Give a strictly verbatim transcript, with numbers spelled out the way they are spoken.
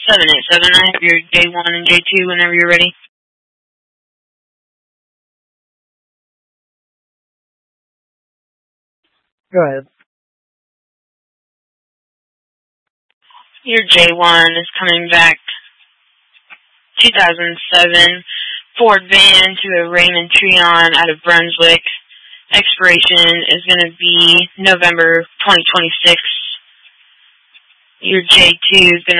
seven eight seven, I have your J one and J two whenever you're ready. Go ahead. Your J one is coming back two thousand seven Ford van to a Raymond Treon out of Brunswick. Expiration is going to be November twenty twenty-six. Your J two is going to